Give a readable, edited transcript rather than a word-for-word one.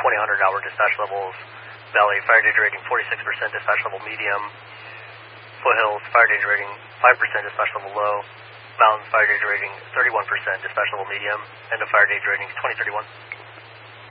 2000-hour dispatch levels. Valley, fire danger rating 46%, dispatch level medium. Foothills, fire danger rating 5%, dispatch level low. Mountains, fire danger rating 31%, dispatch level medium. And the fire danger rating is 2031.